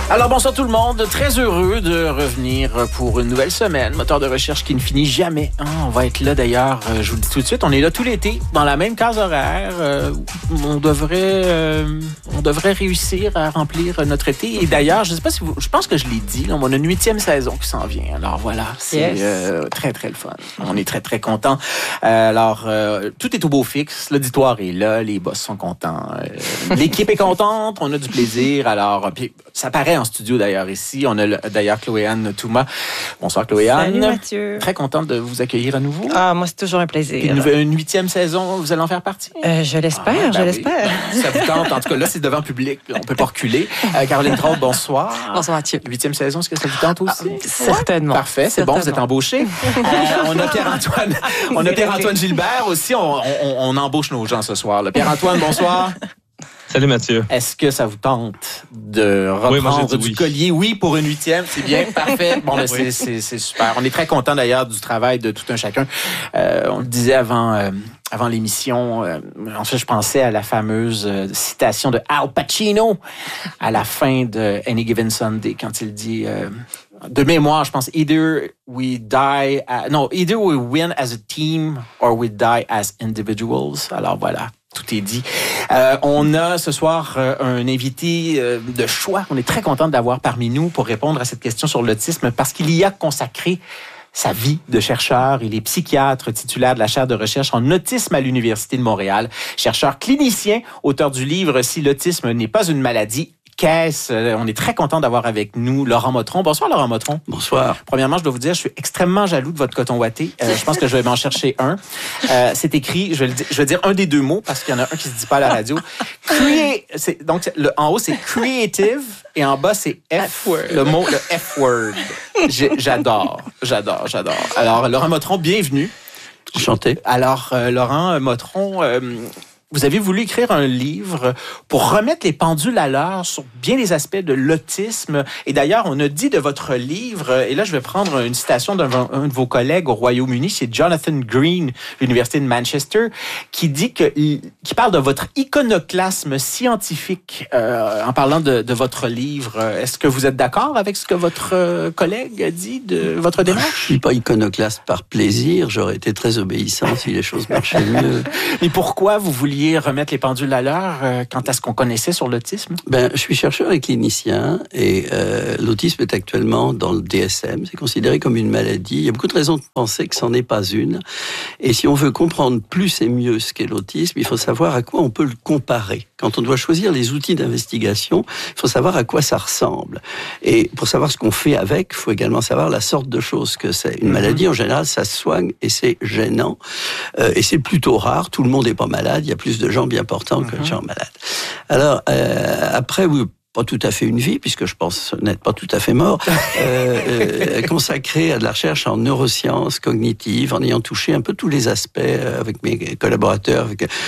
Alors bonsoir tout le monde, très heureux de revenir pour une nouvelle semaine. Moteur de recherche qui ne finit jamais. On va être là d'ailleurs, je vous le dis tout de suite, on est là tout l'été, dans la même case horaire. On devrait réussir à remplir notre été. Et d'ailleurs, je sais pas si vous, je pense que je l'ai dit, là, on a une 8e saison qui s'en vient. Alors voilà, c'est très très le fun. On est très très contents. Alors, tout est au beau fixe, l'auditoire est là, les boss sont contents, l'équipe est contente, on a du plaisir. Alors, puis ça paraît en studio d'ailleurs ici. On a d'ailleurs Chloé-Anne Touma. Bonsoir Chloé-Anne. Salut Mathieu. Très contente de vous accueillir à nouveau. Ah, moi c'est toujours un plaisir. Une 8e saison, vous allez en faire partie? Je l'espère, je l'espère. Oui. Ça vous tente. En tout cas, là, c'est devant public. On peut pas reculer. Caroline Traut, bonsoir. Bonsoir Mathieu. 8e saison, est-ce que ça vous tente aussi? Certainement. Parfait, c'est bon, vous êtes embauché. On a Pierre-Antoine Gilbert aussi. On embauche nos gens ce soir. Là. Pierre-Antoine, bonsoir. Salut Mathieu. Est-ce que ça vous tente de reprendre du collier? Oui, pour une 8e, c'est bien, parfait. Bon, c'est super. On est très content d'ailleurs du travail de tout un chacun. On le disait avant l'émission. En fait, je pensais à la fameuse citation de Al Pacino à la fin de Any Given Sunday quand il dit. De mémoire, je pense, either we win as a team or we die as individuals. Alors voilà, tout est dit. On a ce soir un invité de choix. On est très content d'avoir parmi nous pour répondre à cette question sur l'autisme parce qu'il y a consacré sa vie de chercheur. Il est psychiatre titulaire de la chaire de recherche en autisme à l'Université de Montréal, chercheur clinicien, auteur du livre « Si l'autisme n'est pas une maladie ». On est très content d'avoir avec nous Laurent Motron. Bonsoir Laurent Motron. Bonsoir. Premièrement, je dois vous dire, je suis extrêmement jaloux de votre coton ouaté. Je pense que je vais m'en chercher un. C'est écrit, je vais dire un des deux mots parce qu'il y en a un qui se dit pas à la radio. En haut c'est creative et en bas c'est le mot le F-word. J'adore. Alors Laurent Motron, bienvenue. Enchanté. Alors Laurent Motron. Vous avez voulu écrire un livre pour remettre les pendules à l'heure sur bien des aspects de l'autisme. Et d'ailleurs, on a dit de votre livre, et là, je vais prendre une citation d'un de vos collègues au Royaume-Uni, c'est Jonathan Green, l'Université de Manchester, qui parle de votre iconoclasme scientifique en parlant de votre livre. Est-ce que vous êtes d'accord avec ce que votre collègue a dit de votre démarche? Je suis pas iconoclaste par plaisir. J'aurais été très obéissant si les choses marchaient mieux. Mais pourquoi vous vouliez remettre les pendules à l'heure quant à ce qu'on connaissait sur l'autisme? Je suis chercheur et clinicien et l'autisme est actuellement dans le DSM. C'est considéré comme une maladie. Il y a beaucoup de raisons de penser que c'en est pas une. Et si on veut comprendre plus et mieux ce qu'est l'autisme, il faut savoir à quoi on peut le comparer. Quand on doit choisir les outils d'investigation, il faut savoir à quoi ça ressemble. Et pour savoir ce qu'on fait avec, il faut également savoir la sorte de choses que c'est. Une maladie, en général, ça se soigne et c'est gênant. Et c'est plutôt rare. Tout le monde n'est pas malade. Il y a plus de gens bien portants que de gens malades. Alors, après, oui, pas tout à fait une vie, puisque je pense n'être pas tout à fait mort, consacré à de la recherche en neurosciences cognitives, en ayant touché un peu tous les aspects avec mes collaborateurs,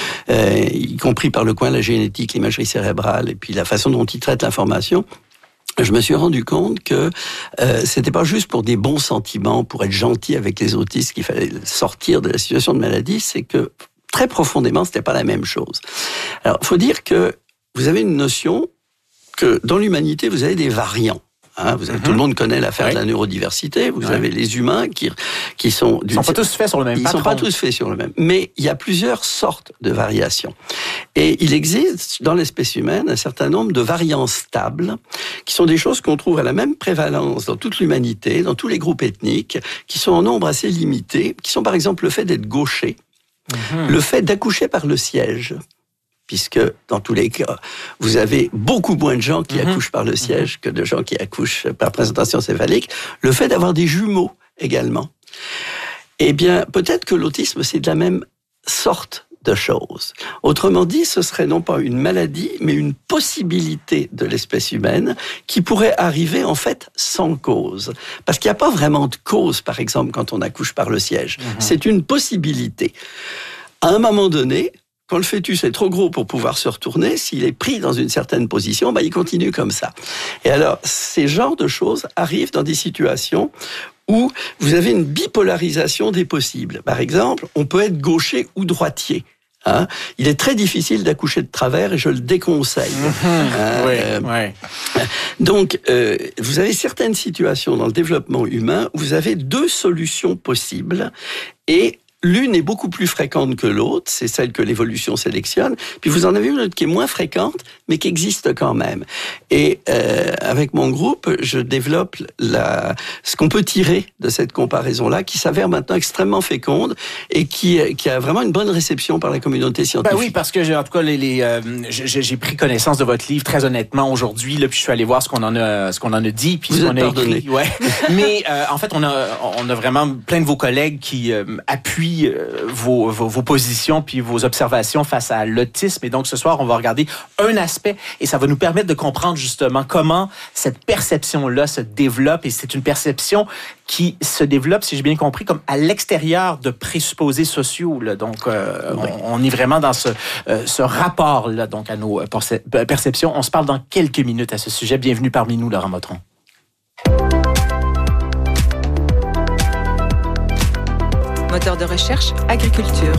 y compris par le coin la génétique, l'imagerie cérébrale, et puis la façon dont ils traitent l'information. Je me suis rendu compte que c'était pas juste pour des bons sentiments, pour être gentil avec les autistes qu'il fallait sortir de la situation de maladie, c'est que très profondément, c'était pas la même chose. Alors, faut dire que vous avez une notion que dans l'humanité, vous avez des variants. Tout le monde connaît l'affaire de la neurodiversité. Vous avez les humains qui sont... Ils ne sont pas tous faits sur le même patron. Ils ne sont pas tous faits sur le même. Mais il y a plusieurs sortes de variations. Et il existe dans l'espèce humaine un certain nombre de variants stables qui sont des choses qu'on trouve à la même prévalence dans toute l'humanité, dans tous les groupes ethniques, qui sont en nombre assez limité, qui sont par exemple le fait d'être gaucher, le fait d'accoucher par le siège, puisque dans tous les cas, vous avez beaucoup moins de gens qui accouchent par le siège que de gens qui accouchent par présentation céphalique, le fait d'avoir des jumeaux également. Eh bien, peut-être que l'autisme, c'est de la même sorte de choses. Autrement dit, ce serait non pas une maladie, mais une possibilité de l'espèce humaine qui pourrait arriver en fait sans cause. Parce qu'il n'y a pas vraiment de cause, par exemple, quand on accouche par le siège. C'est une possibilité. À un moment donné, quand le fœtus est trop gros pour pouvoir se retourner, s'il est pris dans une certaine position, il continue comme ça. Et alors, ces genres de choses arrivent dans des situations où vous avez une bipolarisation des possibles. Par exemple, on peut être gaucher ou droitier. Hein? Il est très difficile d'accoucher de travers et je le déconseille. Donc, vous avez certaines situations dans le développement humain où vous avez deux solutions possibles et l'une est beaucoup plus fréquente que l'autre, c'est celle que l'évolution sélectionne. Puis vous en avez une autre qui est moins fréquente, mais qui existe quand même. Et avec mon groupe, je développe ce qu'on peut tirer de cette comparaison-là, qui s'avère maintenant extrêmement féconde et qui a vraiment une bonne réception par la communauté scientifique. Ben oui, parce que en tout cas, j'ai pris connaissance de votre livre très honnêtement aujourd'hui. Là, puis je suis allé voir ce qu'on en a dit, puis ce qu'on a écrit. Ouais. Mais en fait, on a vraiment plein de vos collègues qui appuient vos positions puis vos observations face à l'autisme. Et donc, ce soir, on va regarder un aspect et ça va nous permettre de comprendre justement comment cette perception-là se développe. Et c'est une perception qui se développe, si j'ai bien compris, comme à l'extérieur de présupposés sociaux. Là. Donc, on est vraiment dans ce rapport-là donc à nos perceptions. On se parle dans quelques minutes à ce sujet. Bienvenue parmi nous, Laurent Motron. Moteur de recherche, agriculture.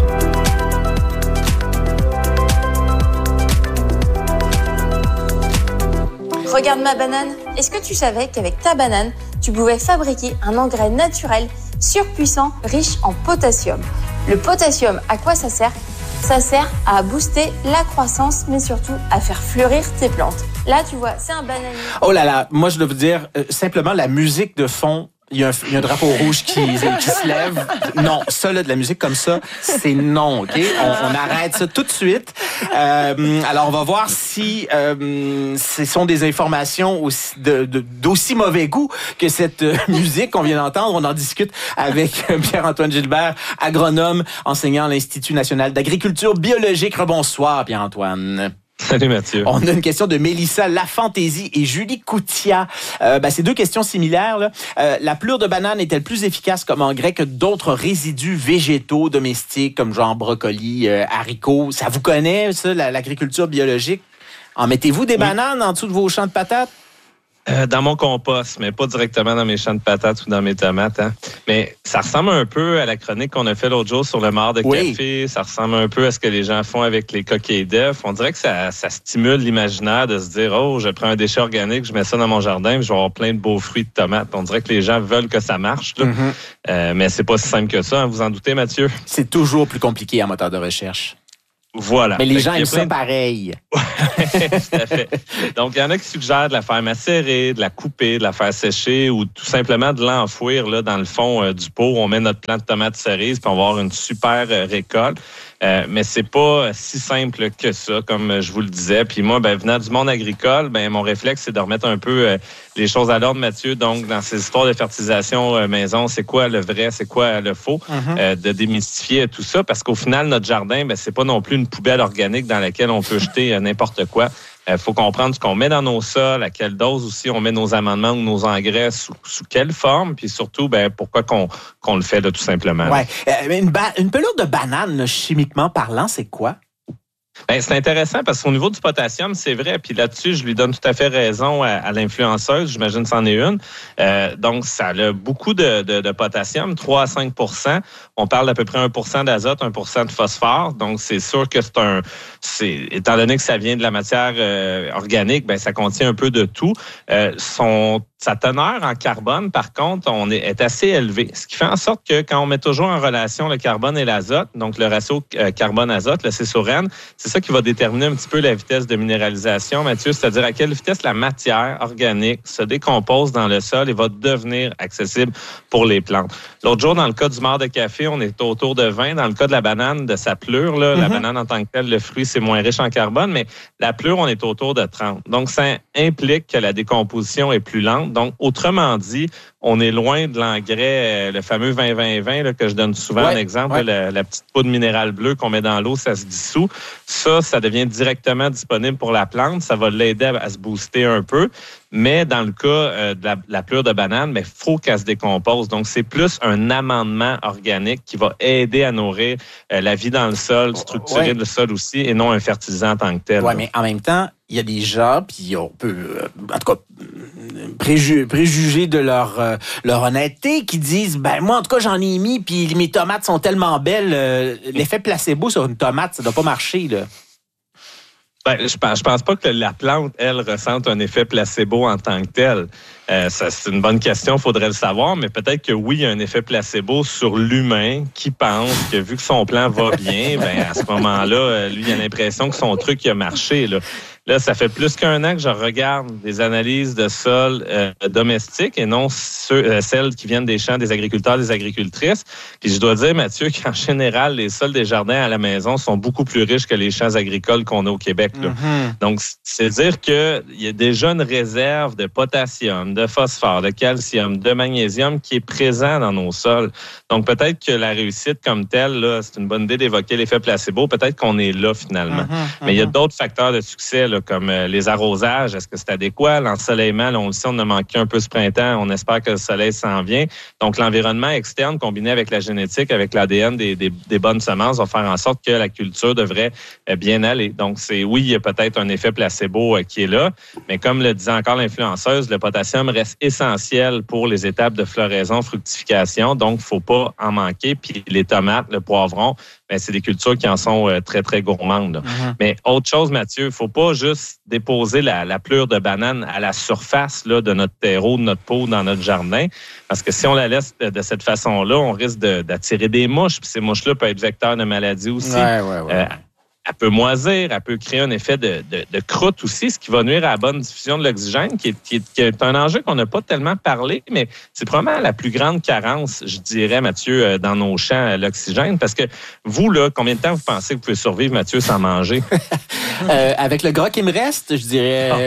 Regarde ma banane. Est-ce que tu savais qu'avec ta banane, tu pouvais fabriquer un engrais naturel, surpuissant, riche en potassium? Le potassium, à quoi ça sert? Ça sert à booster la croissance, mais surtout à faire fleurir tes plantes. Là, tu vois, c'est un bananier. Oh là là, moi je dois vous dire, simplement la musique de fond, il y a un drapeau rouge qui se lève. Non, ça, là, de la musique comme ça, c'est non, OK? On arrête ça tout de suite. Alors, on va voir si ce sont des informations aussi d'aussi mauvais goût que cette musique qu'on vient d'entendre. On en discute avec Pierre-Antoine Gilbert, agronome, enseignant à l'Institut national d'agriculture biologique. Rebonsoir, Pierre-Antoine. Salut Mathieu. On a une question de Mélissa Lafantaisie et Julie Coutia. C'est deux questions similaires. Là. La pelure de banane est-elle plus efficace comme engrais que d'autres résidus végétaux domestiques comme genre brocoli, haricots? Ça vous connaît, ça, l'agriculture biologique? En mettez-vous des bananes en dessous de vos champs de patates? Dans mon compost, mais pas directement dans mes champs de patates ou dans mes tomates. Hein. Mais ça ressemble un peu à la chronique qu'on a fait l'autre jour sur le marc de café. Ça ressemble un peu à ce que les gens font avec les coquilles d'œufs. On dirait que ça stimule l'imaginaire de se dire « Oh, je prends un déchet organique, je mets ça dans mon jardin, puis je vais avoir plein de beaux fruits de tomates. » On dirait que les gens veulent que ça marche. Là. Mais c'est pas si simple que ça, hein, vous en doutez, Mathieu? C'est toujours plus compliqué en moteur de recherche. Voilà. Mais les gens aiment ça pareil. Tout à fait. Donc, il y en a qui suggèrent de la faire macérer, de la couper, de la faire sécher ou tout simplement de l'enfouir là, dans le fond du pot où on met notre plant de tomates cerises puis on va avoir une super récolte. Mais c'est pas si simple que ça, comme je vous le disais. Puis moi, venant du monde agricole, mon réflexe, c'est de remettre un peu les choses à l'ordre, Mathieu. Donc, dans ces histoires de fertilisation maison, c'est quoi le vrai, c'est quoi le faux, de démystifier tout ça. Parce qu'au final, notre jardin, c'est pas non plus une poubelle organique dans laquelle on peut jeter n'importe quoi. Faut comprendre ce qu'on met dans nos sols, à quelle dose aussi on met nos amendements ou nos engrais, sous quelle forme, puis surtout, pourquoi qu'on le fait là, tout simplement. Ouais. Une pelure de banane, là, chimiquement parlant, c'est quoi? C'est intéressant parce qu'au niveau du potassium, c'est vrai. Puis là-dessus, je lui donne tout à fait raison à l'influenceuse. J'imagine que c'en est une. Donc, ça a beaucoup de potassium, 3 à 5 %. On parle d'à peu près 1 % d'azote, 1 % de phosphore. Donc, c'est sûr que étant donné que ça vient de la matière organique, ça contient un peu de tout. Sa teneur en carbone, par contre, est assez élevée. Ce qui fait en sorte que quand on met toujours en relation le carbone et l'azote, donc le ratio carbone-azote, le C sur N, c'est ça qui va déterminer un petit peu la vitesse de minéralisation, Mathieu, c'est-à-dire à quelle vitesse la matière organique se décompose dans le sol et va devenir accessible pour les plantes. L'autre jour, dans le cas du marc de café, on est autour de 20. Dans le cas de la banane, de sa pelure, là, la banane en tant que telle, le fruit, c'est moins riche en carbone, mais la pelure, on est autour de 30. Donc, ça implique que la décomposition est plus lente. Donc, autrement dit, on est loin de l'engrais, le fameux 20-20-20 là, que je donne souvent en exemple, la petite poudre minérale bleue qu'on met dans l'eau, ça se dissout. Ça devient directement disponible pour la plante. Ça va l'aider à se booster un peu. Mais dans le cas de la pelure de banane, il faut qu'elle se décompose. Donc, c'est plus un amendement organique qui va aider à nourrir la vie dans le sol, structurer le sol aussi, et non un fertilisant en tant que tel. Oui, mais en même temps, il y a des gens, puis on peut, en tout cas, préjugés de leur honnêteté, qui disent, moi, en tout cas, j'en ai mis, puis mes tomates sont tellement belles, l'effet placebo sur une tomate, ça doit pas marcher, là. Je pense pas que la plante, elle, ressente un effet placebo en tant que tel. Ça, c'est une bonne question, faudrait le savoir, mais peut-être que oui, il y a un effet placebo sur l'humain qui pense que vu que son plan va bien, à ce moment-là, lui, il a l'impression que son truc il a marché, là. Là, ça fait plus qu'un an que je regarde des analyses de sol domestiques et non celles qui viennent des champs des agriculteurs, des agricultrices. Puis je dois dire, Mathieu, qu'en général, les sols des jardins à la maison sont beaucoup plus riches que les champs agricoles qu'on a au Québec, là. Mm-hmm. Donc, c'est dire qu'il y a déjà une réserve de potassium, de phosphore, de calcium, de magnésium qui est présent dans nos sols. Donc, peut-être que la réussite comme telle, là, c'est une bonne idée d'évoquer l'effet placebo. Peut-être qu'on est là, finalement. Mais il y a d'autres facteurs de succès, là, comme les arrosages, est-ce que c'est adéquat? L'ensoleillement, là, on le sait, on a manqué un peu ce printemps. On espère que le soleil s'en vient. Donc, l'environnement externe combiné avec la génétique, avec l'ADN des bonnes semences, va faire en sorte que la culture devrait bien aller. Donc, oui, il y a peut-être un effet placebo qui est là, mais comme le disait encore l'influenceuse, le potassium reste essentiel pour les étapes de floraison, fructification. Donc, il ne faut pas en manquer. Puis les tomates, le poivron, c'est des cultures qui en sont très, très gourmandes. Mm-hmm. Mais autre chose, Mathieu, il ne faut pas juste déposer la pleure de banane à la surface là, de notre terreau, de notre pot, dans notre jardin. Parce que si on la laisse de cette façon-là, on risque d'attirer des mouches. Puis ces mouches-là peuvent être vecteurs de maladies aussi. Ouais. Elle peut moisir, elle peut créer un effet de croûte aussi, ce qui va nuire à la bonne diffusion de l'oxygène, qui est un enjeu qu'on n'a pas tellement parlé, mais c'est probablement la plus grande carence, je dirais, Mathieu, dans nos champs, l'oxygène. Parce que vous, là, combien de temps vous pensez que vous pouvez survivre, Mathieu, sans manger? Avec le gras qui me reste, je dirais...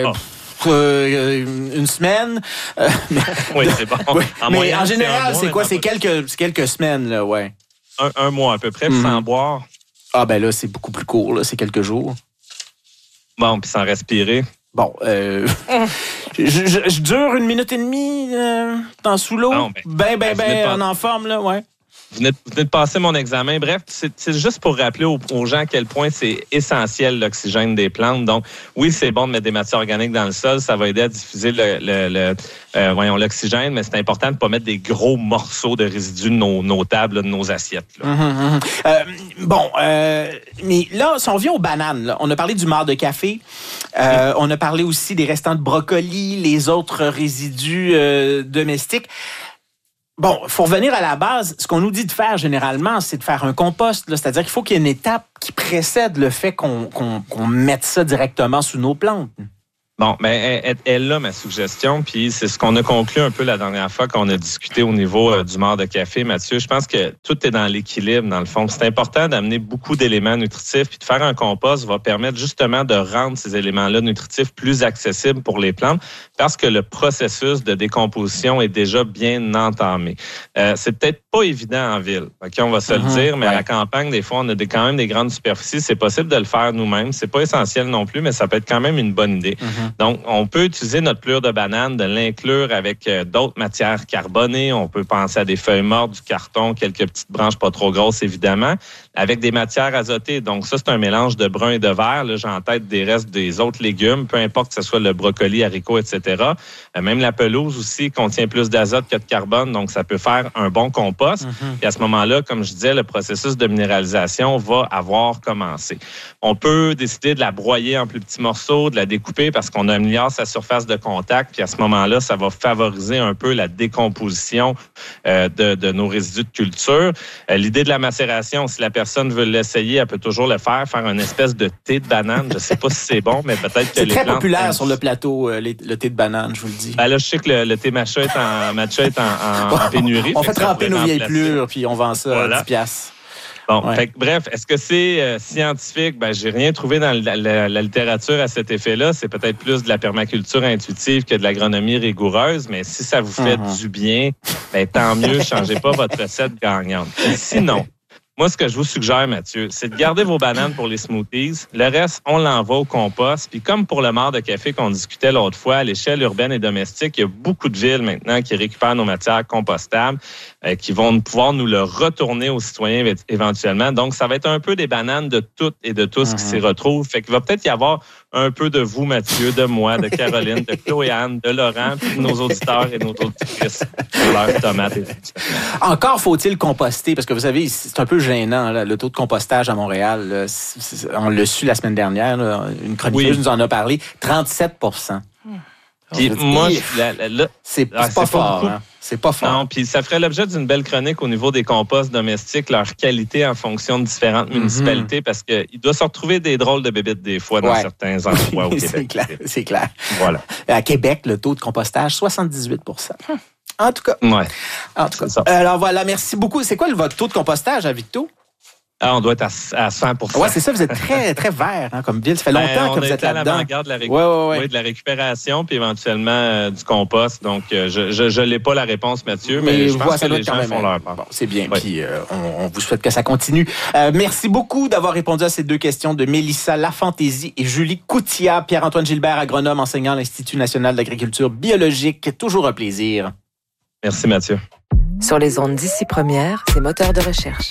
une semaine. Oui, c'est bon. Oui. Mais en général, c'est quoi? C'est quelques semaines, là, ouais. Un mois à peu près, sans boire. Ah, là, c'est beaucoup plus court, là. C'est quelques jours. Bon, puis sans respirer. Bon, je dure 1 minute et demie dans sous l'eau. Ben en forme, là, ouais. Vous venez de passer mon examen. Bref, c'est juste pour rappeler aux gens à quel point c'est essentiel l'oxygène des plantes. Donc, oui, c'est bon de mettre des matières organiques dans le sol. Ça va aider à diffuser l'oxygène, mais c'est important de ne pas mettre des gros morceaux de résidus de nos tables, de nos assiettes. Là. Mais là, si on vient aux bananes, là, on a parlé du marc de café. On a parlé aussi des restants de brocoli, les autres résidus domestiques. Bon, il faut revenir à la base. Ce qu'on nous dit de faire généralement, c'est de faire un compost. Là. C'est-à-dire qu'il faut qu'il y ait une étape qui précède le fait qu'on mette ça directement sous nos plantes. Bon, elle est là, ma suggestion, puis c'est ce qu'on a conclu un peu la dernière fois qu'on a discuté au niveau du marc de café, Mathieu. Je pense que tout est dans l'équilibre, dans le fond. C'est important d'amener beaucoup d'éléments nutritifs, puis de faire un compost va permettre justement de rendre ces éléments-là nutritifs plus accessibles pour les plantes, parce que le processus de décomposition est déjà bien entamé. C'est peut-être pas évident en ville, OK, on va se le dire, mais à la campagne, des fois, on a quand même des grandes superficies. C'est possible de le faire nous-mêmes. C'est pas essentiel non plus, mais ça peut être quand même une bonne idée. Donc, on peut utiliser notre pleure de banane, de l'inclure avec d'autres matières carbonées. On peut penser à des feuilles mortes, du carton, quelques petites branches pas trop grosses, évidemment, avec des matières azotées. Donc, ça, c'est un mélange de brun et de vert. Là, j'ai en tête des restes des autres légumes, peu importe que ce soit le brocoli, haricots, etc. Même la pelouse aussi contient plus d'azote que de carbone, donc ça peut faire un bon compost. Et à ce moment-là, comme je disais, le processus de minéralisation va avoir commencé. On peut décider de la broyer en plus petits morceaux, de la découper parce qu'on améliore sa surface de contact, puis à ce moment-là, ça va favoriser un peu la décomposition de nos résidus de culture. L'idée de la macération, si la personne veut l'essayer, elle peut toujours le faire une espèce de thé de banane. Je ne sais pas si c'est bon, mais peut-être que c'est très populaire sur le plateau, le thé de banane, je vous le dis. Ben là, je sais que le thé matcha est en pénurie. On fait tremper nos vieilles plures, puis on vend ça à 10$. Bon, bref, est-ce que c'est scientifique? J'ai rien trouvé dans la littérature à cet effet-là. C'est peut-être plus de la permaculture intuitive que de l'agronomie rigoureuse, mais si ça vous fait du bien, tant mieux, changez pas votre recette gagnante. Et sinon, moi, ce que je vous suggère, Mathieu, c'est de garder vos bananes pour les smoothies. Le reste, on l'envoie au compost. Puis comme pour le marc de café qu'on discutait l'autre fois, à l'échelle urbaine et domestique, il y a beaucoup de villes maintenant qui récupèrent nos matières compostables, qui vont pouvoir nous le retourner aux citoyens éventuellement. Donc, ça va être un peu des bananes de toutes et de tous qui s'y retrouvent. Fait qu'il va peut-être y avoir un peu de vous, Mathieu, de moi, de Caroline, de Chloé-Anne, de Laurent, puis de nos auditeurs et nos auditrices pour leurs tomates. Encore faut-il composter, parce que vous savez, c'est un peu gênant, là, le taux de compostage à Montréal. Là, on l'a su la semaine dernière, là, une chroniqueuse nous en a parlé, 37%. Puis moi, c'est pas fort. Hein? C'est pas fort. Non, puis ça ferait l'objet d'une belle chronique au niveau des composts domestiques, leur qualité en fonction de différentes municipalités, parce qu'il doit se retrouver des drôles de bébites des fois dans certains endroits au Québec. C'est clair. Voilà. À Québec, le taux de compostage, 78%. En tout cas. Ouais. En tout cas. Alors voilà, merci beaucoup. C'est quoi votre taux de compostage à Victo? On doit être à 100%. Oui, c'est ça. Vous êtes très, très vert hein, comme ville. Ça fait longtemps que vous êtes là-dedans. On est à l'avant-garde de la récupération puis éventuellement du compost. Donc, je n'ai pas la réponse, Mathieu, mais je pense que les gens font leur part. Bon, c'est bien. Ouais. Puis, on vous souhaite que ça continue. Merci beaucoup d'avoir répondu à ces deux questions de Mélissa Lafantaisie et Julie Coutia. Pierre-Antoine Gilbert, agronome, enseignant à l'Institut national d'agriculture biologique. Toujours un plaisir. Merci, Mathieu. Sur les ondes d'ici première, c'est moteur de recherche.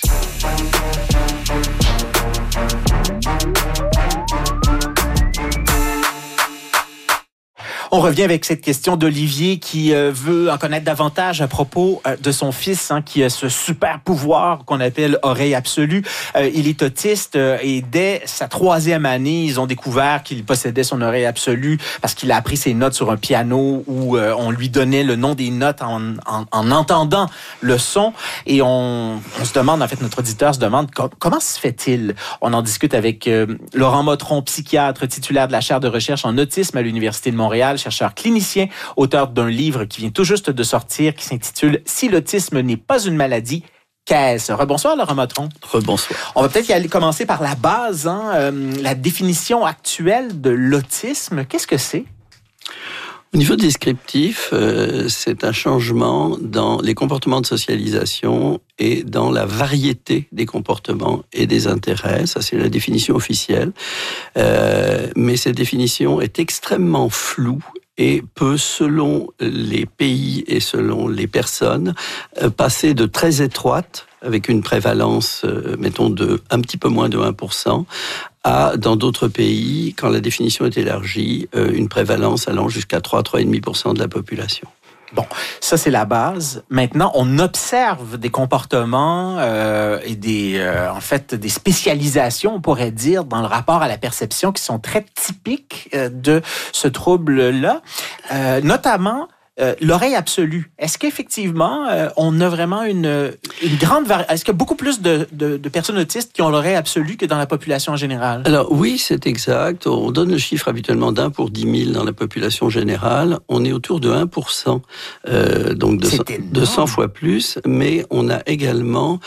On revient avec cette question d'Olivier qui veut en connaître davantage à propos de son fils qui a ce super pouvoir qu'on appelle oreille absolue. Il est autiste et dès sa 3e année, ils ont découvert qu'il possédait son oreille absolue parce qu'il a appris ses notes sur un piano où on lui donnait le nom des notes en entendant le son. Et on se demande, en fait, notre auditeur se demande comment se fait-il? On en discute avec Laurent Motron, psychiatre, titulaire de la chaire de recherche en autisme à l'Université de Montréal, chercheur clinicien, auteur d'un livre qui vient tout juste de sortir, qui s'intitule « Si l'autisme n'est pas une maladie, qu'est-ce ?» Rebonsoir, Laurent Motron. Rebonsoir. On va peut-être y aller commencer par la base, la définition actuelle de l'autisme. Qu'est-ce que c'est? Au niveau descriptif, c'est un changement dans les comportements de socialisation et dans la variété des comportements et des intérêts. Ça, c'est la définition officielle. Mais cette définition est extrêmement floue et peut, selon les pays et selon les personnes, passer de très étroite, avec une prévalence, mettons, de un petit peu moins de 1%, à, dans d'autres pays, quand la définition est élargie, une prévalence allant jusqu'à 3,5% de la population. Bon, ça c'est la base. Maintenant, on observe des comportements et des spécialisations, on pourrait dire, dans le rapport à la perception qui sont très typiques de ce trouble-là, notamment l'oreille absolue. Est-ce qu'effectivement, on a vraiment une grande variété? Est-ce qu'il y a beaucoup plus de personnes autistes qui ont l'oreille absolue que dans la population en général? Alors oui, c'est exact. On donne le chiffre habituellement d'1 pour 10 000 dans la population générale. On est autour de 1%, donc de 100 fois plus. Mais on a également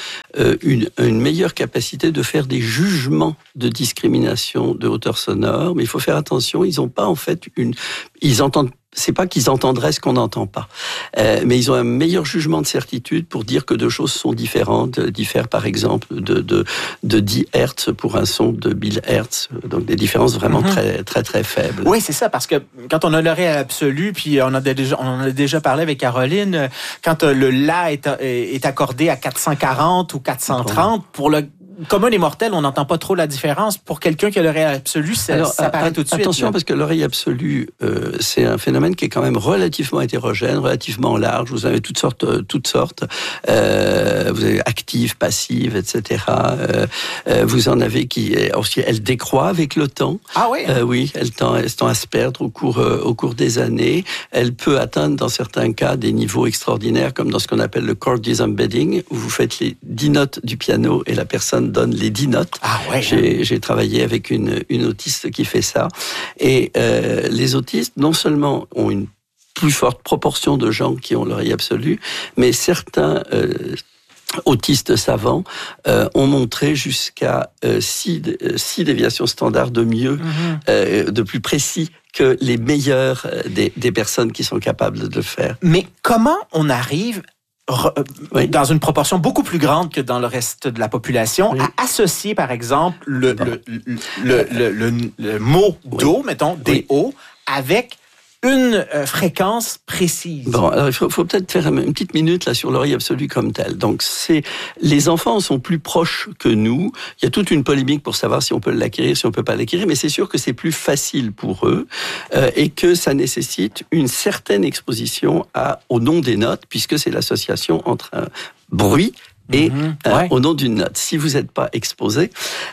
une meilleure capacité de faire des jugements de discrimination de hauteur sonore. Mais il faut faire attention, ils n'ont pas en fait ils entendent. C'est pas qu'ils entendraient ce qu'on n'entend pas, mais ils ont un meilleur jugement de certitude pour dire que deux choses sont différentes, diffèrent par exemple de 10 Hertz pour un son de 1000 Hertz, donc des différences vraiment très très très faibles. Oui, c'est ça, parce que quand on a l'oreille absolue, puis on en a déjà parlé avec Caroline, quand le La est accordé à 440 ou 430, pour le commun des mortels, on n'entend pas trop la différence. Pour quelqu'un qui a l'oreille absolue, ça paraît tout de suite. Attention, parce que l'oreille absolue, c'est un phénomène qui est quand même relativement hétérogène, relativement large. Vous avez toutes sortes. Vous avez actives, passives, etc. Vous en avez qui, elle décroît avec le temps. Ah oui. Oui, elle tend à se perdre au cours des années. Elle peut atteindre, dans certains cas, des niveaux extraordinaires, comme dans ce qu'on appelle le chord disembedding, où vous faites les 10 notes du piano et la personne donne les 10 notes. Ah ouais. J'ai travaillé avec une autiste qui fait ça. Et les autistes, non seulement ont une plus forte proportion de gens qui ont l'oreille absolue, mais certains autistes savants ont montré jusqu'à 6 déviations standards de mieux, de plus précis que les meilleurs des personnes qui sont capables de le faire. Mais comment on arrive dans une proportion beaucoup plus grande que dans le reste de la population, à associer, par exemple, le mot do, mettons, D-O, avec une fréquence précise. Bon, alors il faut peut-être faire une petite minute là sur l'oreille absolue comme telle. Donc les enfants sont plus proches que nous. Il y a toute une polémique pour savoir si on peut l'acquérir, si on peut pas l'acquérir, mais c'est sûr que c'est plus facile pour eux et que ça nécessite une certaine exposition au nom des notes, puisque c'est l'association entre un bruit et au nom d'une note. Si vous n'êtes pas exposé,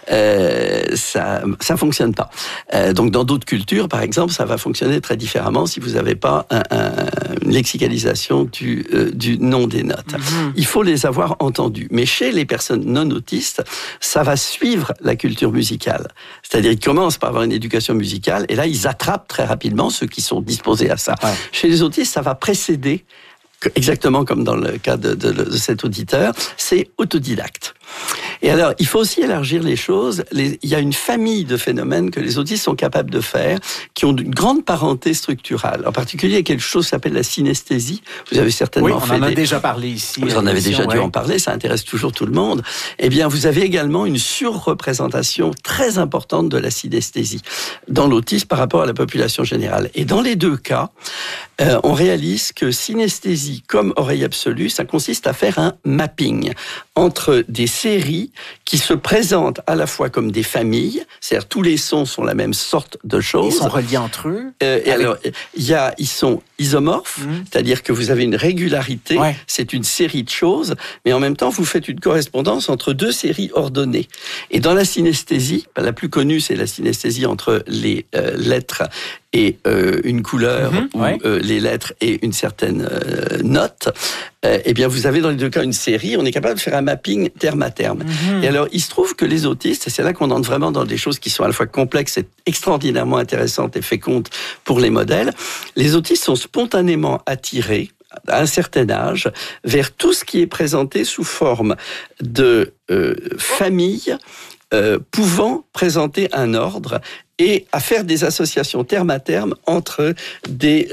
ça fonctionne pas. Donc dans d'autres cultures, par exemple, ça va fonctionner très différemment si vous n'avez pas une lexicalisation du nom des notes. Il faut les avoir entendus. Mais chez les personnes non autistes, ça va suivre la culture musicale. C'est-à-dire ils commencent par avoir une éducation musicale et là ils attrapent très rapidement ceux qui sont disposés à ça. Ouais. Chez les autistes, ça va précéder. Exactement comme dans le cas de cet auditeur, c'est autodidacte. Et alors, il faut aussi élargir les choses. Il y a une famille de phénomènes que les autistes sont capables de faire, qui ont une grande parenté structurale. En particulier, il y a quelque chose qui s'appelle la synesthésie. Vous avez certainement on en a déjà parlé ici. Vous en avez déjà dû en parler, ça intéresse toujours tout le monde. Eh bien, vous avez également une surreprésentation très importante de la synesthésie dans l'autisme par rapport à la population générale. Et dans les deux cas, on réalise que synesthésie comme oreille absolue, ça consiste à faire un mapping entre des séries qui se présentent à la fois comme des familles, c'est-à-dire tous les sons sont la même sorte de choses. Ils sont reliés entre eux. Alors, ils sont isomorphes, c'est-à-dire que vous avez une régularité, c'est une série de choses, mais en même temps, vous faites une correspondance entre deux séries ordonnées. Et dans la synesthésie, la plus connue, c'est la synesthésie entre les lettres et une couleur, ou les lettres et une certaine note, eh bien, vous avez dans les deux cas une série, on est capable de faire un mapping terme à terme. Et alors, il se trouve que les autistes, et c'est là qu'on entre vraiment dans des choses qui sont à la fois complexes et extraordinairement intéressantes et fécondes pour les modèles, les autistes sont spontanément attirés, à un certain âge, vers tout ce qui est présenté sous forme de famille, pouvant présenter un ordre et à faire des associations terme à terme entre des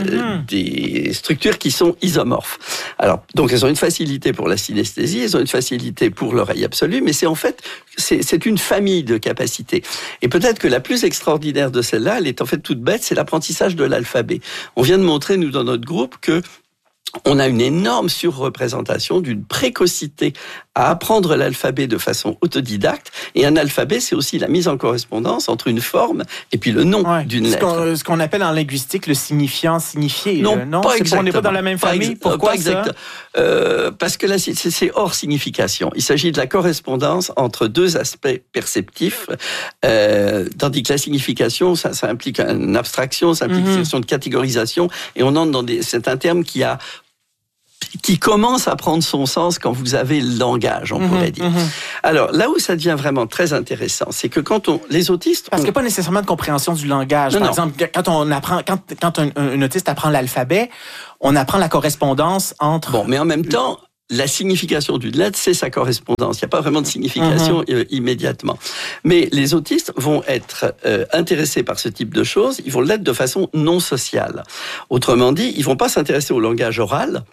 structures qui sont isomorphes. Alors, donc elles ont une facilité pour la synesthésie, elles ont une facilité pour l'oreille absolue, mais c'est une famille de capacités. Et peut-être que la plus extraordinaire de celle-là, elle est en fait toute bête, c'est l'apprentissage de l'alphabet. On vient de montrer, nous, dans notre groupe, que on a une énorme surreprésentation d'une précocité à apprendre l'alphabet de façon autodidacte. Et un alphabet, c'est aussi la mise en correspondance entre une forme et puis le nom d'une lettre. Ce qu'on appelle en linguistique le signifiant signifié. Non, pas exactement. On n'est pas dans la même famille. Pourquoi ça? Parce que là, c'est hors signification. Il s'agit de la correspondance entre deux aspects perceptifs, tandis que la signification, ça implique une abstraction, ça implique une question de catégorisation, et on entre c'est un terme qui commence à prendre son sens quand vous avez le langage, on pourrait dire. Alors, là où ça devient vraiment très intéressant, c'est que les autistes... Parce qu'il n'y a pas nécessairement de compréhension du langage. Par exemple, quand un autiste apprend l'alphabet, on apprend la correspondance entre... Bon, mais en même temps, la signification d'une lettre, c'est sa correspondance. Il n'y a pas vraiment de signification immédiatement. Mais les autistes vont être intéressés par ce type de choses, ils vont l'être de façon non sociale. Autrement dit, ils ne vont pas s'intéresser au langage oral,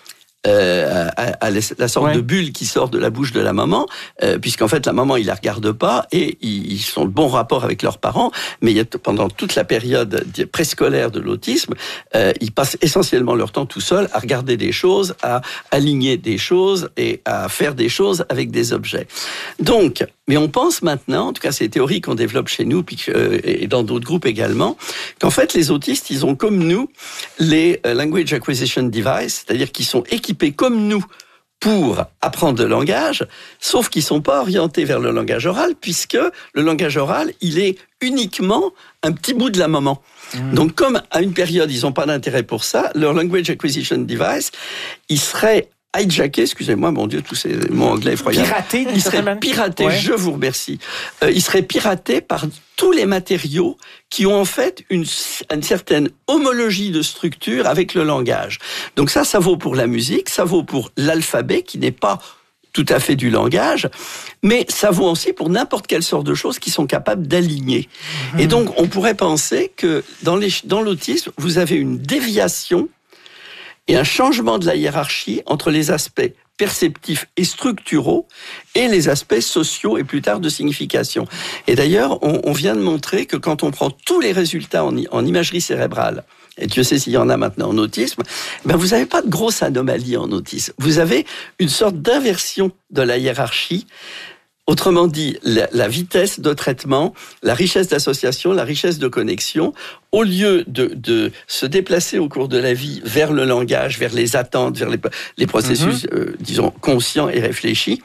à la sorte de bulle qui sort de la bouche de la maman, puisqu'en fait la maman il la regarde pas et ils sont de bon rapport avec leurs parents, mais pendant toute la période préscolaire de l'autisme, ils passent essentiellement leur temps tout seuls à regarder des choses, à aligner des choses et à faire des choses avec des objets. Donc, mais on pense maintenant, en tout cas c'est les théories qu'on développe chez nous et dans d'autres groupes également, qu'en fait les autistes ils ont comme nous les Language Acquisition Device, c'est-à-dire qu'ils sont équipés comme nous pour apprendre le langage, sauf qu'ils ne sont pas orientés vers le langage oral, puisque le langage oral, il est uniquement un petit bout de la maman. Donc, comme à une période, ils n'ont pas d'intérêt pour ça, leur Language Acquisition Device, il serait hijacké, excusez-moi, mon Dieu, tous ces mots anglais effroyables. Piraté, il serait piraté, je vous remercie. Il serait piraté par tous les matériaux qui ont en fait une certaine homologie de structure avec le langage. Donc ça vaut pour la musique, ça vaut pour l'alphabet qui n'est pas tout à fait du langage, mais ça vaut aussi pour n'importe quelle sorte de choses qui sont capables d'aligner. Et donc on pourrait penser que dans l'autisme, vous avez une déviation et un changement de la hiérarchie entre les aspects perceptifs et structuraux et les aspects sociaux et plus tard de signification. Et d'ailleurs, on vient de montrer que quand on prend tous les résultats en imagerie cérébrale et Dieu sait s'il y en a maintenant en autisme, vous n'avez pas de grosse anomalie en autisme. Vous avez une sorte d'inversion de la hiérarchie. Autrement dit, la vitesse de traitement, la richesse d'association, la richesse de connexion, au lieu de se déplacer au cours de la vie vers le langage, vers les attentes, vers les processus, disons, conscients et réfléchis,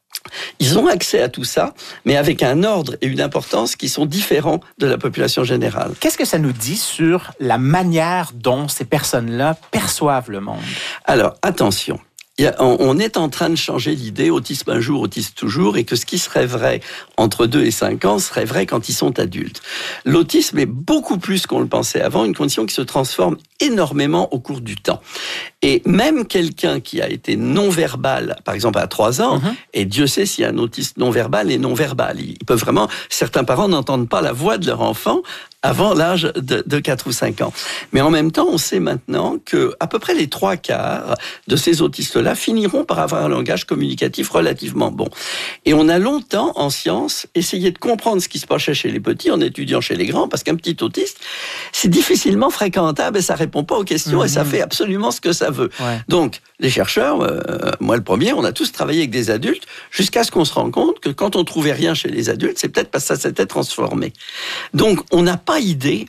ils ont accès à tout ça, mais avec un ordre et une importance qui sont différents de la population générale. Qu'est-ce que ça nous dit sur la manière dont ces personnes-là perçoivent le monde? Alors, attention. On est en train de changer l'idée, autisme un jour, autisme toujours, et que ce qui serait vrai entre 2 et 5 ans serait vrai quand ils sont adultes. L'autisme est beaucoup plus qu'on le pensait avant, une condition qui se transforme énormément au cours du temps. Et même quelqu'un qui a été non-verbal, par exemple à 3 ans, et Dieu sait si un autiste non-verbal est non-verbal. Ils peuvent vraiment, certains parents n'entendent pas la voix de leur enfant avant l'âge de 4 ou 5 ans. Mais en même temps, on sait maintenant que à peu près les 3/4 de ces autistes-là finiront par avoir un langage communicatif relativement bon. Et on a longtemps, en science, essayé de comprendre ce qui se passait chez les petits en étudiant chez les grands, parce qu'un petit autiste, c'est difficilement fréquentable et ça répond pas aux questions et ça fait absolument ce que ça veut. Ouais. Donc, les chercheurs, moi le premier, on a tous travaillé avec des adultes jusqu'à ce qu'on se rende compte que quand on trouvait rien chez les adultes, c'est peut-être parce que ça s'était transformé. Donc, on n'a pas idée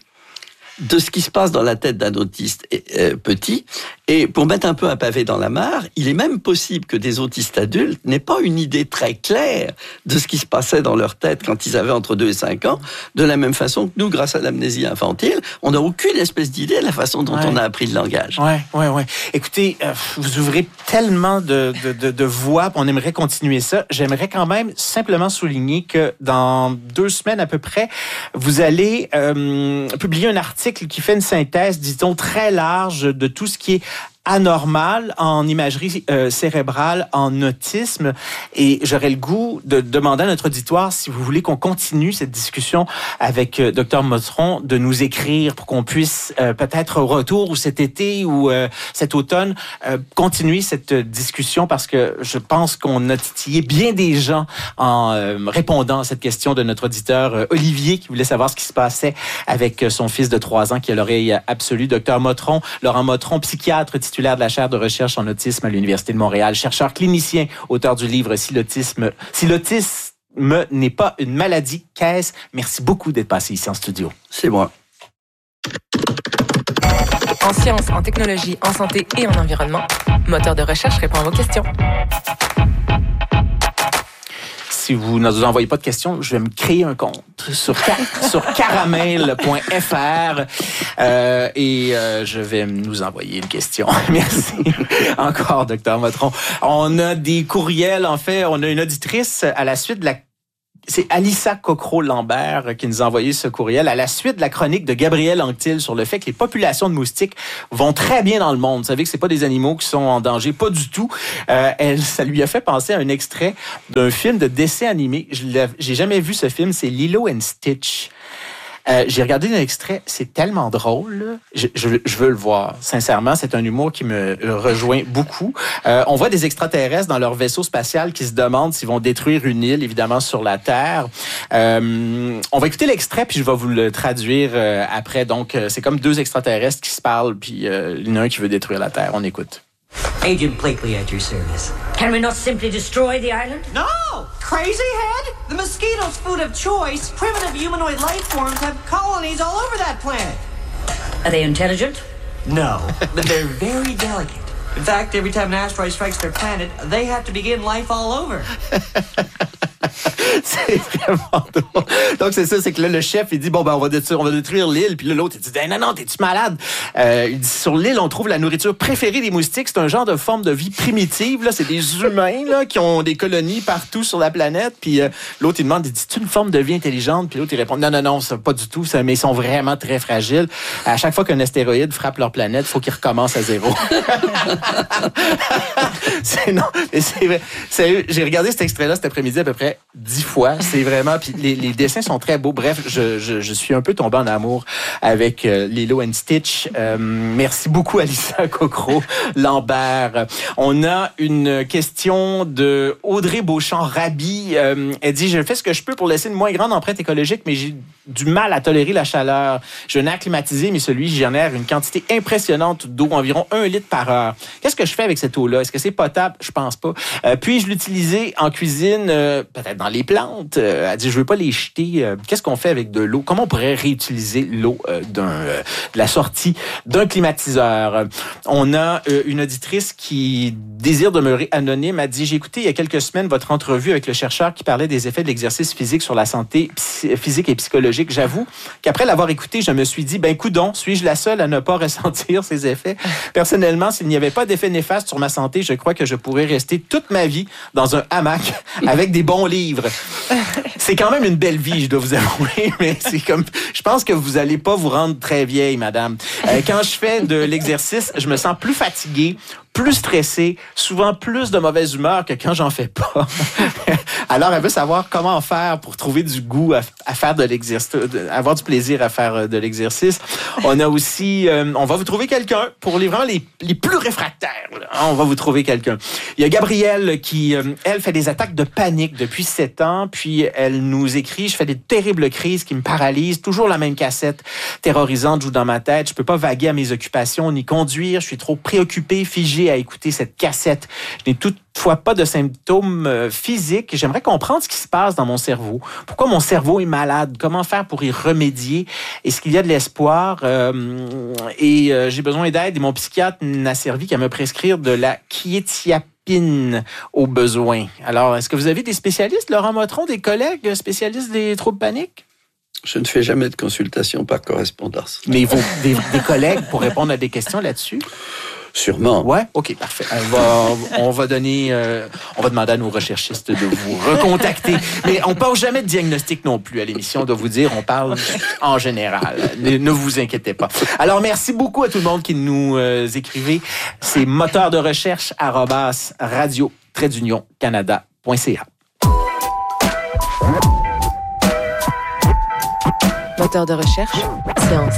de ce qui se passe dans la tête d'un autiste petit. Et pour mettre un peu un pavé dans la mare, il est même possible que des autistes adultes n'aient pas une idée très claire de ce qui se passait dans leur tête quand ils avaient entre 2 et 5 ans, de la même façon que nous, grâce à l'amnésie infantile, on n'a aucune espèce d'idée de la façon dont on a appris le langage. Ouais. Écoutez, vous ouvrez tellement de voies, on aimerait continuer ça. J'aimerais quand même simplement souligner que dans 2 semaines à peu près, vous allez publier un article qui fait une synthèse, disons, très large de tout ce qui est anormal en imagerie cérébrale, en autisme. Et j'aurais le goût de demander à notre auditoire, si vous voulez qu'on continue cette discussion avec Dr Motron, de nous écrire pour qu'on puisse peut-être au retour ou cet été ou cet automne continuer cette discussion, parce que je pense qu'on a titillé bien des gens en répondant à cette question de notre auditeur Olivier, qui voulait savoir ce qui se passait avec son fils de 3 ans qui a l'oreille absolue. Dr Motron, Laurent Motron, psychiatre titulaire de la chaire de recherche en autisme à l'Université de Montréal, chercheur clinicien, auteur du livre Si l'autisme n'est pas une maladie, qu'est-ce? Merci beaucoup d'être passé ici en studio. C'est moi. En sciences, en technologie, en santé et en environnement, Moteur de recherche répond à vos questions. Si vous ne nous envoyez pas de questions, je vais me créer un compte sur caramel.fr et je vais nous envoyer une question. Merci encore, Dr Motron. On a des courriels, en fait, on a une auditrice à la suite de la... C'est Alissa Cocro-Lambert qui nous a envoyé ce courriel à la suite de la chronique de Gabriel Anctil sur le fait que les populations de moustiques vont très bien dans le monde. Vous savez que c'est pas des animaux qui sont en danger, pas du tout. Ça lui a fait penser à un extrait d'un film de dessin animé. J'ai jamais vu ce film, c'est Lilo and Stitch. J'ai regardé l'extrait, c'est tellement drôle. Je veux le voir. Sincèrement, c'est un humour qui me rejoint beaucoup. On voit des extraterrestres dans leur vaisseau spatial qui se demandent s'ils vont détruire une île, évidemment, sur la Terre. On va écouter l'extrait, puis je vais vous le traduire après. Donc, c'est comme 2 extraterrestres qui se parlent, puis il y en a un qui veut détruire la Terre. On écoute. Agent Blakely at your service. Can we not simply destroy the island? No! Crazy head! The mosquito's food of choice. Primitive humanoid life forms have colonies all over that planet. Are they intelligent? No, but they're very delicate. In fact, every time an asteroid strikes their planet, they have to begin life all over. C'est vraiment drôle. Donc, c'est ça, c'est que là, le chef, il dit, bon, ben, on va détruire l'île. Puis là, l'autre, il dit, non, t'es-tu malade? Il dit, sur l'île, on trouve la nourriture préférée des moustiques. C'est un genre de forme de vie primitive, là. C'est des humains, là, qui ont des colonies partout sur la planète. Puis l'autre, il demande, il dit, c'est une forme de vie intelligente? Puis l'autre, il répond, non, c'est pas du tout, ça, mais ils sont vraiment très fragiles. À chaque fois qu'un astéroïde frappe leur planète, il faut qu'ils recommencent à zéro. C'est vrai. Sérieux, j'ai regardé cet extrait-là cet après-midi à peu près 10 fois. C'est vraiment... Puis les dessins sont très beaux. Bref, je suis un peu tombé en amour avec Lilo and Stitch. Merci beaucoup, Alissa Cocro-Lambert. On a une question de Audrey Beauchamp-Rabi. Elle dit, je fais ce que je peux pour laisser une moins grande empreinte écologique, mais j'ai du mal à tolérer la chaleur. Je n'ai acclimatisé, mais celui génère une quantité impressionnante d'eau, environ 1 litre par heure. Qu'est-ce que je fais avec cette eau-là? Est-ce que c'est potable? Je pense pas. Puis-je l'utiliser en cuisine, peut-être dans les plantes? Elle dit, je veux pas les jeter. Qu'est-ce qu'on fait avec de l'eau? Comment on pourrait réutiliser l'eau de la sortie d'un climatiseur? On a une auditrice qui désire demeurer anonyme. Elle dit, j'ai écouté il y a quelques semaines votre entrevue avec le chercheur qui parlait des effets de l'exercice physique sur la santé physique et psychologique. J'avoue qu'après l'avoir écouté, je me suis dit, coudonc, suis-je la seule à ne pas ressentir ces effets? Personnellement, s'il n'y avait pas d'effet néfaste sur ma santé, je crois que je pourrais rester toute ma vie dans un hamac avec des bons livres. C'est quand même une belle vie, je dois vous avouer, mais c'est comme, je pense que vous allez pas vous rendre très vieille, madame. Quand je fais de l'exercice, je me sens plus fatigué, plus stressé, souvent plus de mauvaise humeur que quand j'en fais pas. Alors, elle veut savoir comment faire pour trouver du goût à faire de l'exercice, avoir du plaisir à faire de l'exercice. On a aussi, on va vous trouver quelqu'un pour vraiment les plus réfractaires. Là. On va vous trouver quelqu'un. Il y a Gabrielle qui, elle, fait des attaques de panique depuis 7 ans, puis elle nous écrit, je fais des terribles crises qui me paralysent, toujours la même cassette terrorisante joue dans ma tête, je peux pas vaguer à mes occupations ni conduire, je suis trop préoccupé, figé à écouter cette cassette. Je n'ai toutefois pas de symptômes physiques. J'aimerais comprendre ce qui se passe dans mon cerveau. Pourquoi mon cerveau est malade? Comment faire pour y remédier? Est-ce qu'il y a de l'espoir? J'ai besoin d'aide et mon psychiatre n'a servi qu'à me prescrire de la quiétiapine au besoin. Alors, est-ce que vous avez des spécialistes, Laurent Motron, des collègues spécialistes des troubles paniques? Je ne fais jamais de consultation par correspondance. Mais des collègues pour répondre à des questions là-dessus? Sûrement. Ouais, ok, parfait. On va demander à nos recherchistes de vous recontacter. Mais on parle jamais de diagnostic non plus à l'émission, on doit vous dire, on parle en général. Ne vous inquiétez pas. Alors, merci beaucoup à tout le monde qui nous écrivez. C'est moteur de recherche @radio-canada.ca. Moteur de recherche, science.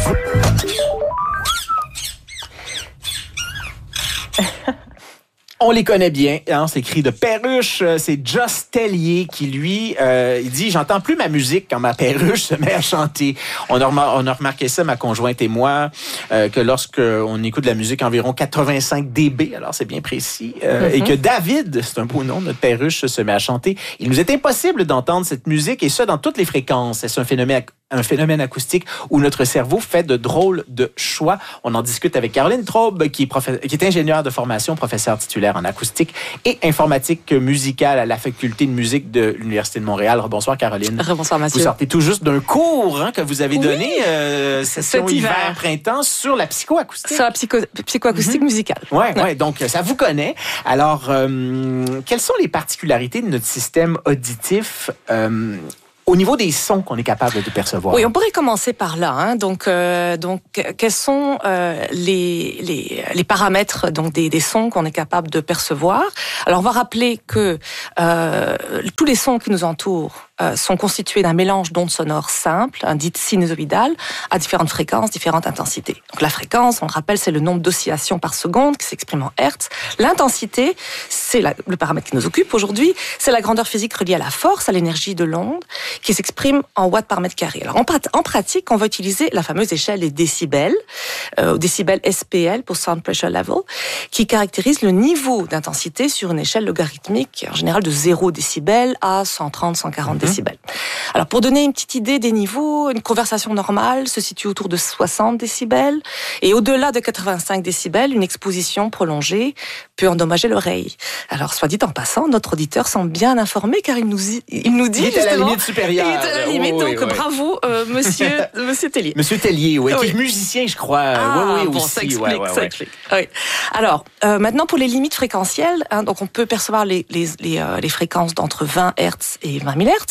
On les connaît bien, hein, c'est écrit de perruche. C'est Joss Tellier qui, lui, il dit « J'entends plus ma musique quand ma perruche se met à chanter. » On a remarqué ça, ma conjointe et moi, que lorsqu'on écoute de la musique environ 85 dB, alors c'est bien précis, et que David, c'est un beau nom, notre perruche, se met à chanter. Il nous est impossible d'entendre cette musique, et ça dans toutes les fréquences. C'est un phénomène acoustique où notre cerveau fait de drôles de choix. On en discute avec Caroline Traube, qui est ingénieure de formation, professeure titulaire en acoustique et informatique musicale à la faculté de musique de l'Université de Montréal. Bonsoir, Caroline. Bonsoir, Mathieu. Vous sortez tout juste d'un cours que vous avez donné, session hiver-printemps, sur la psychoacoustique. Sur la psychoacoustique musicale. Ouais, donc ça vous connaît. Alors, quelles sont les particularités de notre système auditif au niveau des sons qu'on est capable de percevoir? Oui, on pourrait commencer par là. Hein. Donc, quels sont les paramètres des sons qu'on est capable de percevoir? Alors, on va rappeler que tous les sons qui nous entourent sont constitués d'un mélange d'ondes sonores simples, dites sinusoïdales, à différentes fréquences, différentes intensités. Donc, la fréquence, on le rappelle, c'est le nombre d'oscillations par seconde qui s'exprime en hertz. L'intensité, c'est le paramètre qui nous occupe aujourd'hui, c'est la grandeur physique reliée à la force, à l'énergie de l'onde, qui s'exprime en watts par mètre carré. Alors, en pratique, on va utiliser la fameuse échelle des décibels, décibels SPL pour Sound Pressure Level, qui caractérise le niveau d'intensité sur une échelle logarithmique, en général de 0 décibels à 130, 140 décibels. Alors, pour donner une petite idée des niveaux, une conversation normale se situe autour de 60 décibels, et au-delà de 85 décibels, une exposition prolongée peut endommager l'oreille. Alors, soit dit en passant, notre auditeur semble bien informé, car il nous dit il est à la limite supérieure. Il est à la limite, bravo, monsieur Tellier. Monsieur Tellier, oui, qui est musicien, je crois. Oui, bon, aussi. Ça explique. Oui. Alors, maintenant, pour les limites fréquentielles, donc on peut percevoir les fréquences d'entre 20 Hz et 20 000 Hz.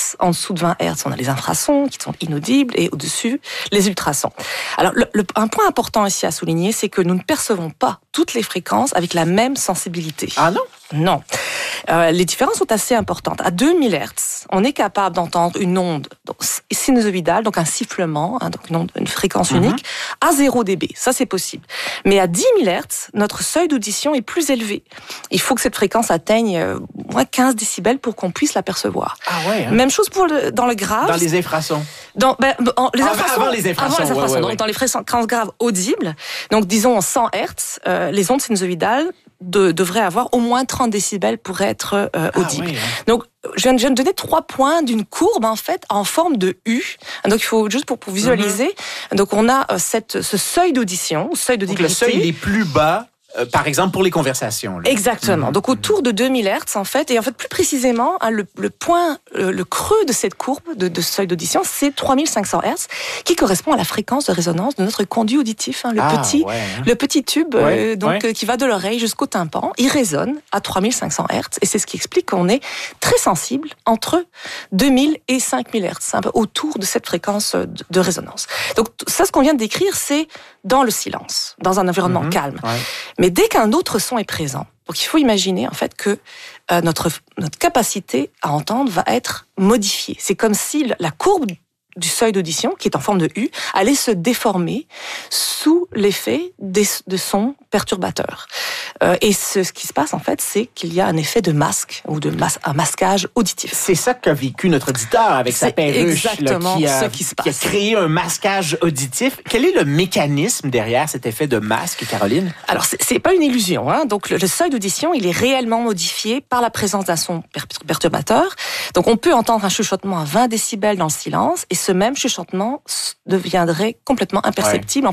Hz. En dessous de 20 Hz, on a les infrasons qui sont inaudibles et au-dessus, les ultrasons. Alors, un point important ici à souligner, c'est que nous ne percevons pas toutes les fréquences avec la même sensibilité. Ah non? Non. Les différences sont assez importantes. À 2000 Hz, on est capable d'entendre une onde sinusoïdale, donc un sifflement, donc une fréquence unique, à 0 dB. Ça, c'est possible. Mais à 10 000 Hz, notre seuil d'audition est plus élevé. Il faut que cette fréquence atteigne moins 15 décibels pour qu'on puisse l'apercevoir. Ah ouais. Hein? Même chose dans le grave. Dans les infrasons. Avant les infrasons. Ouais. Donc, dans les fréquences graves audibles, donc disons 100 Hz, les ondes sinusoïdales devraient avoir au moins 30 décibels pour être audibles. Ah ouais, hein. Donc, je viens de donner 3 points d'une courbe, en fait, en forme de U. Donc, il faut juste pour visualiser. Donc, on a ce seuil d'audition, seuil d'audibilité. Donc, le seuil, il est plus bas. Par exemple, pour les conversations. Là. Exactement. Donc, autour de 2000 Hz, en fait, et en fait, plus précisément, le point, le creux de cette courbe de seuil d'audition, c'est 3500 Hz, qui correspond à la fréquence de résonance de notre conduit auditif, hein, le petit tube, qui va de l'oreille jusqu'au tympan. Il résonne à 3500 Hz, et c'est ce qui explique qu'on est très sensible entre 2000 et 5000 Hz, un peu autour de cette fréquence de résonance. Donc, ça, ce qu'on vient de décrire, c'est dans le silence, dans un environnement calme. Ouais. Mais dès qu'un autre son est présent, donc il faut imaginer en fait que notre capacité à entendre va être modifiée. C'est comme si la courbe du seuil d'audition, qui est en forme de U, allait se déformer sous l'effet de sons perturbateurs. Et ce qui se passe, en fait, c'est qu'il y a un effet de masque ou un masquage auditif. C'est ça qu'a vécu notre auditeur avec sa perruche, exactement là, ce qui se passe. Qui a créé un masquage auditif. Quel est le mécanisme derrière cet effet de masque, Caroline? Alors, c'est pas une illusion. Hein. Donc, le seuil d'audition, il est réellement modifié par la présence d'un son perturbateur. Donc, on peut entendre un chuchotement à 20 décibels dans le silence, et ce même chuchotement deviendrait complètement imperceptible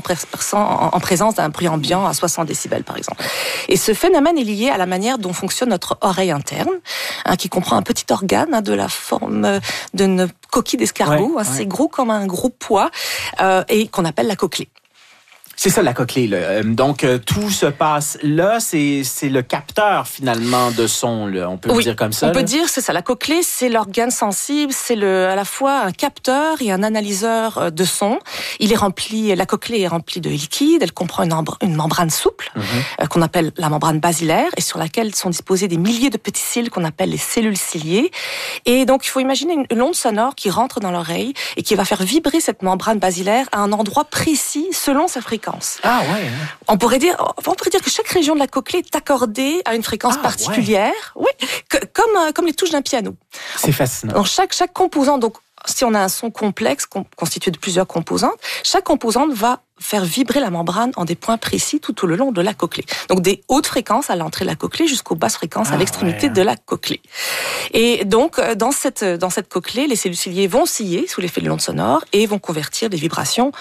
en présence d'un bruit ambiant à 60 décibels, par exemple. Et ce phénomène est lié à la manière dont fonctionne notre oreille interne, qui comprend un petit organe de la forme d'une coquille d'escargot, assez gros comme un gros pois, et qu'on appelle la cochlée. C'est ça, la cochlée. Là. Donc, tout se passe là. C'est le capteur, finalement, de son. Là. On peut le dire comme ça. On peut dire, c'est ça. La cochlée, c'est l'organe sensible. C'est à la fois un capteur et un analyseur de son. La cochlée est remplie de liquide. Elle comprend une membrane souple, qu'on appelle la membrane basilaire, et sur laquelle sont disposés des milliers de petits cils qu'on appelle les cellules ciliées. Et donc, il faut imaginer une onde sonore qui rentre dans l'oreille et qui va faire vibrer cette membrane basilaire à un endroit précis selon sa fréquence. Ah ouais. On pourrait dire que chaque région de la cochlée est accordée à une fréquence particulière. Ouais. Oui, comme les touches d'un piano. C'est fascinant. Donc chaque composant, donc si on a un son complexe constitué de plusieurs composantes, chaque composante va faire vibrer la membrane en des points précis tout le long de la cochlée. Donc des hautes fréquences à l'entrée de la cochlée jusqu'aux basses fréquences à l'extrémité de la cochlée. Et donc dans cette cochlée, les cellules ciliées vont osciller sous l'effet de l'onde sonore et vont convertir des vibrations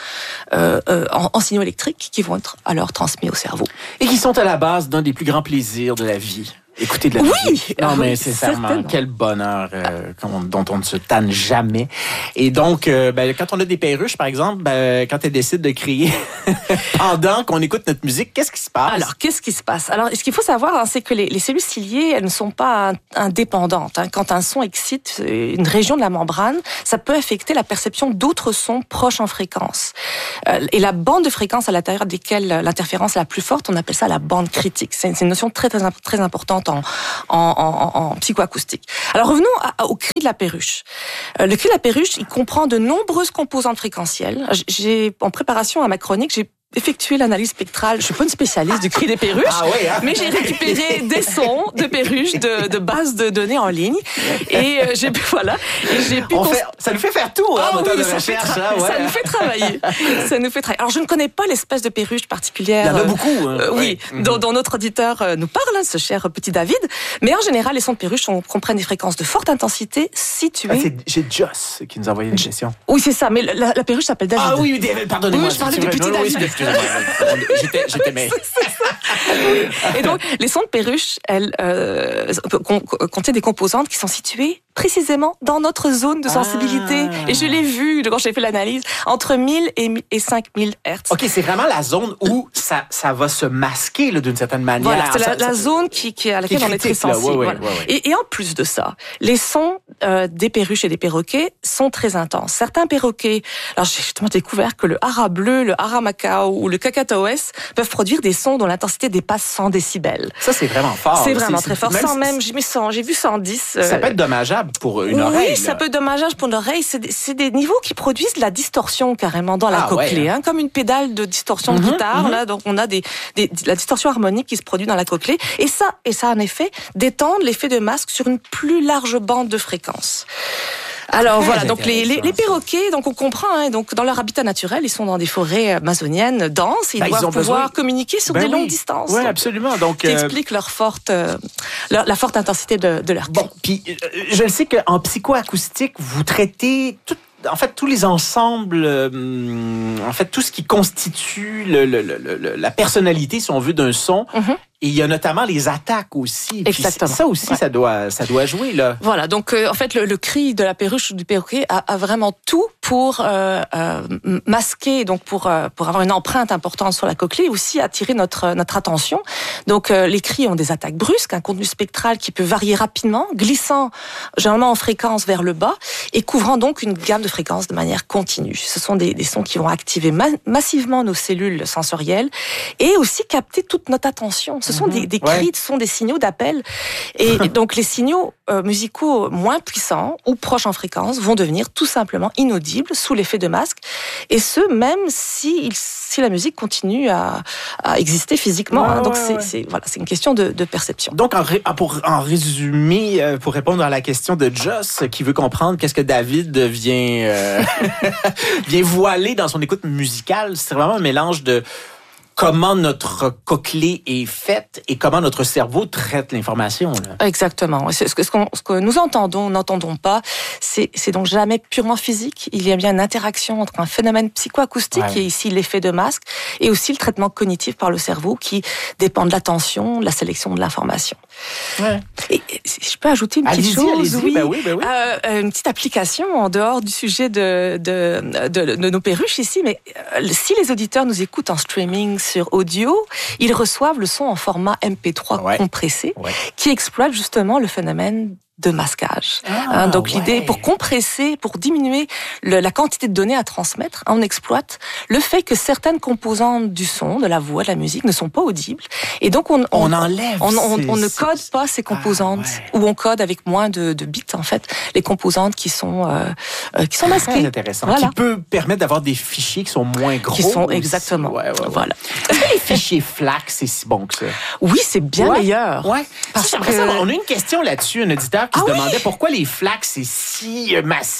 en signaux électriques qui vont être alors transmis au cerveau. Et qui sont à la base d'un des plus grands plaisirs de la vie. Écoutez de la musique. Non, mais c'est sincèrement, quel bonheur dont on ne se tanne jamais. Et donc, quand on a des perruches, par exemple, quand elles décident de crier pendant qu'on écoute notre musique, qu'est-ce qui se passe? Alors, qu'est-ce qui se passe? Alors, ce qu'il faut savoir, c'est que les cellules ciliées, elles ne sont pas indépendantes. Quand un son excite une région de la membrane, ça peut affecter la perception d'autres sons proches en fréquence. Et la bande de fréquences à l'intérieur desquelles l'interférence est la plus forte, on appelle ça la bande critique. C'est une notion très, très, très importante en psychoacoustique. Alors revenons au cri de la perruche. Le cri de la perruche, il comprend de nombreuses composantes fréquentielles. En préparation à ma chronique, j'ai effectué l'analyse spectrale. Je suis pas une spécialiste du cri des perruches, mais j'ai récupéré des sons de perruches de bases de données en ligne et j'ai pu ça nous fait faire tout, moteur de recherche. Ça nous fait travailler. Alors je ne connais pas l'espèce de perruche particulière. Il y en a beaucoup. Dont notre auditeur nous parle, ce cher petit David. Mais en général, les sons de perruche comprennent des fréquences de forte intensité situées. J'ai Joss qui nous a envoyé une question. Oui, c'est ça. Mais la perruche s'appelle David. Ah oui, pardonnez-moi. Oui, je parlais du petit David. J'étais mêlé. Et donc, les sons de perruche, elles contiennent des composantes qui sont situées précisément dans notre zone de sensibilité. Et je l'ai vu quand j'ai fait l'analyse, entre 1000 et 5000 Hertz. OK, c'est vraiment la zone où ça va se masquer là, d'une certaine manière. Voilà, c'est la zone à laquelle on est très sensible. Ouais, voilà. ouais. Et en plus de ça, les sons des perruches et des perroquets sont très intenses. Certains perroquets, alors j'ai justement découvert que le hara bleu, le hara macao ou le cacatoès peuvent produire des sons dont l'intensité dépasse 100 décibels. Ça, c'est vraiment fort. C'est vraiment très fort. J'ai vu 110. Ça peut être dommageable pour une oreille. Oui, ça peut être dommageable pour l'oreille. C'est des niveaux qui produisent de la distorsion carrément dans la cochlée, hein, comme une pédale de distorsion de guitare. Là, donc on a la distorsion harmonique qui se produit dans la cochlée. Et ça a un effet d'étendre l'effet de masque sur une plus large bande de fréquences. Alors voilà, donc les perroquets, donc on comprend, hein, donc dans leur habitat naturel, ils sont dans des forêts amazoniennes denses, et ils doivent pouvoir communiquer sur des longues distances. Oui, absolument. Donc qui explique la forte intensité de leur cri. Bon, puis je le sais qu'en psychoacoustique, vous traitez tous les ensembles, tout ce qui constitue la personnalité, si on veut, d'un son. Et il y a notamment les attaques aussi. Exactement. Puis ça aussi, ça doit jouer, là. Voilà. Donc, en fait, le cri de la perruche ou du perroquet a vraiment tout pour masquer, donc pour avoir une empreinte importante sur la cochlée, et aussi attirer notre attention. Donc, les cris ont des attaques brusques, un contenu spectral qui peut varier rapidement, glissant généralement en fréquence vers le bas et couvrant donc une gamme de fréquences de manière continue. Ce sont des sons qui vont activer massivement nos cellules sensorielles et aussi capter toute notre attention. Ce sont des cris, ce sont des signaux d'appel. Et donc, les signaux musicaux moins puissants ou proches en fréquence vont devenir tout simplement inaudibles sous l'effet de masque. Et ce, même si la musique continue à exister physiquement. Donc, c'est une question de perception. Donc, en résumé, pour répondre à la question de Joss, qui veut comprendre qu'est-ce que David vient voiler dans son écoute musicale, c'est vraiment un mélange de comment notre cochlée est faite et comment notre cerveau traite l'information. Là. Exactement. Ce que nous n'entendons pas, c'est donc jamais purement physique. Il y a bien une interaction entre un phénomène psychoacoustique, qui est ici l'effet de masque, et aussi le traitement cognitif par le cerveau qui dépend de l'attention, de la sélection de l'information. Ouais. Et si je peux ajouter une petite chose, oui. Une petite application en dehors du sujet de nos perruches ici, mais si les auditeurs nous écoutent en streaming sur audio, ils reçoivent le son en format MP3 compressé, qui exploite justement le phénomène de masquage. Donc l'idée, pour compresser, pour diminuer la quantité de données à transmettre, on exploite le fait que certaines composantes du son, de la voix, de la musique ne sont pas audibles. Et donc on enlève. On ne code pas ces composantes, ou on code avec moins de bits, en fait, les composantes qui sont masquées. Très intéressant. Voilà. Qui peut permettre d'avoir des fichiers qui sont moins gros. Qui sont, exactement. Voilà. Est-ce que les fichiers FLAC, c'est si bon que ça? Oui, c'est bien meilleur. Ouais. Parce que on a une question là-dessus, un auditeur qui se demandait pourquoi les FLAC, c'est si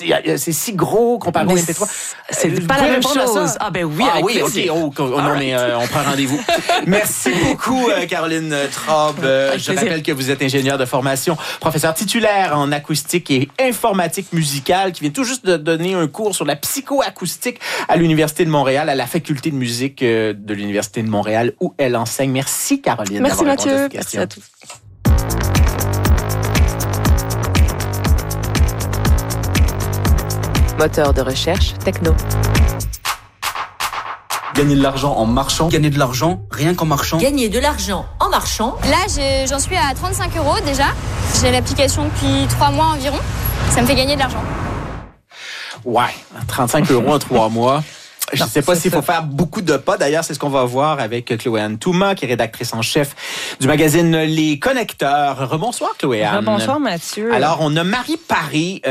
gros comparé au MP3. C'est pas la même chose. Ah ben oui, avec plaisir. On prend rendez-vous. Merci beaucoup, Caroline Traub. Je rappelle que vous êtes ingénieure de formation, professeure titulaire en acoustique et informatique musicale, qui vient tout juste de donner un cours sur la psychoacoustique à l'Université de Montréal, à la faculté de musique de l'Université de Montréal, où elle enseigne. Merci, Caroline. Merci, Mathieu. Merci à tous. Moteur de recherche techno. Gagner de l'argent en marchant. Gagner de l'argent rien qu'en marchant. Gagner de l'argent en marchant. Là, j'en suis à 35 € déjà. J'ai l'application depuis 3 mois environ. Ça me fait gagner de l'argent. Ouais, 35 € en 3 mois. Je ne sais pas s'il faut faire beaucoup de pas. D'ailleurs, c'est ce qu'on va voir avec Chloé-Anne Touma, qui est rédactrice en chef du magazine Les Connecteurs. Rebonsoir, Chloé-Anne. Rebonsoir, Mathieu. Alors, on a Marie Paré,